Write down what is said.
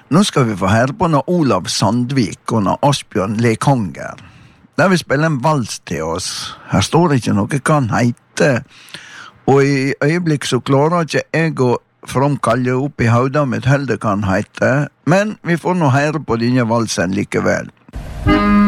Nå skal vi få høre på når Olav Sandvik og når Asbjørn Lekanger. Der vil spille en vals til oss. Her står det ikke noe hva han heter. Og i øyeblikk så klarer ikke jeg å framkalle opp i hodet mitt heller hva han heter. Men vi får nå høre på denne valsen likevel.